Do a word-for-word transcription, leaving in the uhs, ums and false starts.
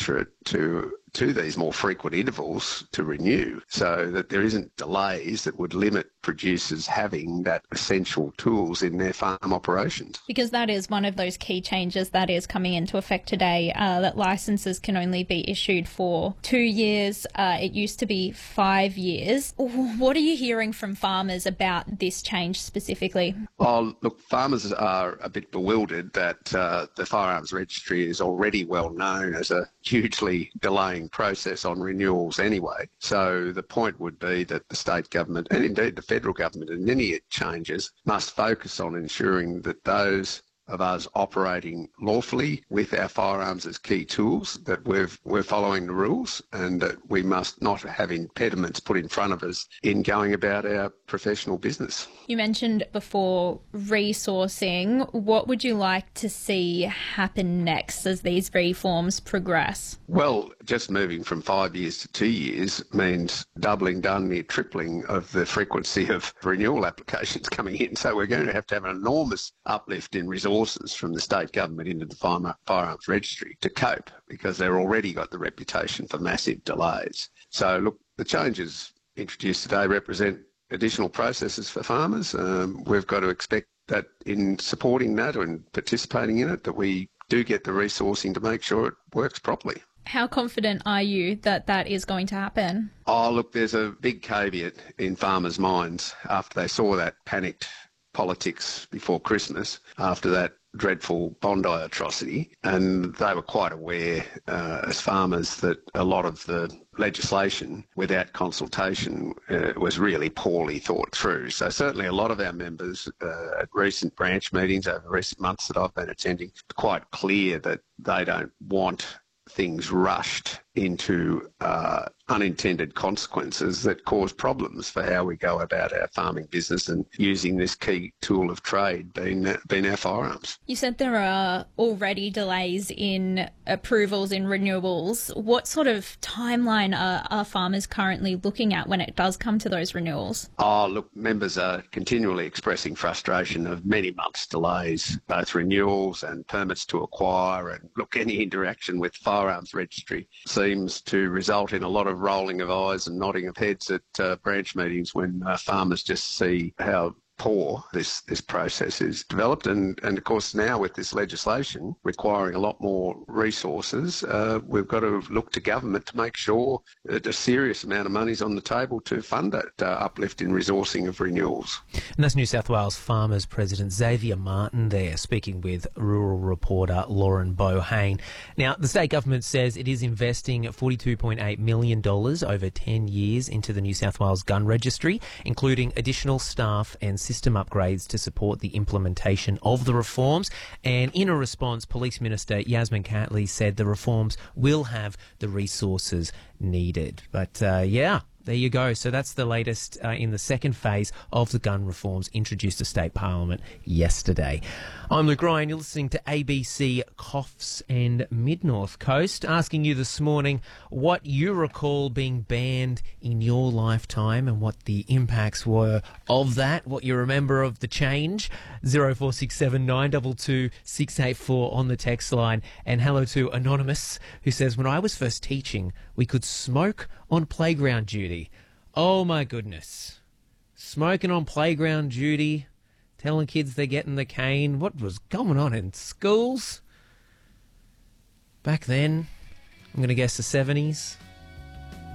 commensurate to to these more frequent intervals to renew, so that there isn't delays that would limit producers having that essential tools in their farm operations. Because that is one of those key changes that is coming into effect today, uh, that licences can only be issued for two years. Uh, it used to be five years. What are you hearing from farmers about this change specifically? Well, look, farmers are a bit bewildered that uh, the Firearms Registry is already well known as a hugely delaying process on renewals anyway. So the point would be that the state government, and indeed the federal government, in any changes, must focus on ensuring that those of us operating lawfully with our firearms as key tools, that we've, we're following the rules, and that we must not have impediments put in front of us in going about our professional business. You mentioned before resourcing. What would you like to see happen next as these reforms progress? Well, just moving from five years to two years means doubling, done near tripling of the frequency of renewal applications coming in. So we're going to have to have an enormous uplift in resources from the state government into the Firearms Registry to cope, because they've already got the reputation for massive delays. So look, the changes introduced today represent additional processes for farmers. Um, we've got to expect that in supporting that and participating in it, that we do get the resourcing to make sure it works properly. How confident are you that that is going to happen? Oh, look, there's a big caveat in farmers' minds after they saw that panicked politics before Christmas, after that dreadful Bondi atrocity, and they were quite aware uh, as farmers that a lot of the legislation without consultation uh, was really poorly thought through. So certainly a lot of our members uh, at recent branch meetings over recent months that I've been attending, it's quite clear that they don't want things rushed into uh, unintended consequences that cause problems for how we go about our farming business and using this key tool of trade being, being our firearms. You said there are already delays in approvals, in renewals. What sort of timeline are, are farmers currently looking at when it does come to those renewals? Oh, look, members are continually expressing frustration of many months' delays, both renewals and permits to acquire, and look, any interaction with Firearms Registry seems to result in a lot of rolling of eyes and nodding of heads at uh, branch meetings when uh, farmers just see how poor this, this process is developed. And, and of course now with this legislation requiring a lot more resources, uh, we've got to look to government to make sure that a serious amount of money is on the table to fund that uh, uplift in resourcing of renewals. And that's New South Wales Farmers President Xavier Martin there, speaking with rural reporter Lauren Bohane. Now, the state government says it is investing forty-two point eight million dollars over ten years into the New South Wales Gun Registry, including additional staff and system upgrades to support the implementation of the reforms. And in a response, Police Minister Yasmin Catley said the reforms will have the resources needed. But uh, yeah, there you go. So that's the latest uh, in the second phase of the gun reforms introduced to State Parliament yesterday. I'm Luke Ryan. You're listening to A B C Coffs and Mid-North Coast, asking you this morning what you recall being banned in your lifetime and what the impacts were of that, what you remember of the change. zero four six seven nine two two six eight four on the text line. And hello to Anonymous, who says, when I was first teaching, we could smoke on playground duty. Oh my goodness. Smoking on playground duty, telling kids they're getting the cane. What was going on in schools? Back then, I'm going to guess the seventies.